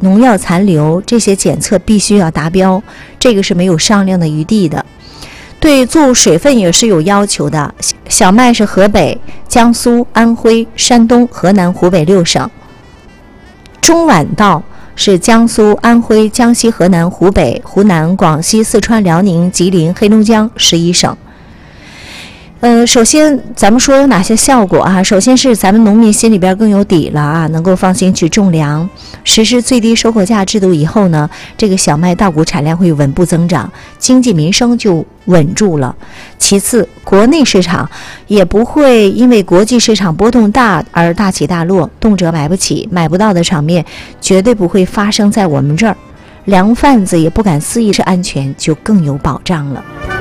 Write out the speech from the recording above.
农药残留，这些检测必须要达标，这个是没有商量的余地的。对作物水分也是有要求的，小麦是河北、江苏、安徽、山东、河南、湖北6省，中晚稻是江苏、安徽、江西、河南、湖北、湖南、广西、四川、辽宁、吉林、黑龙江11省。首先咱们说有哪些效果啊？首先是咱们农民心里边更有底了啊，能够放心去种粮。实施最低收购价制度以后呢，这个小麦稻谷产量会稳步增长，经济民生就稳住了。其次，国内市场也不会因为国际市场波动大而大起大落，动辄买不起、买不到的场面绝对不会发生在我们这儿，粮贩子也不敢肆意是安全，就更有保障了。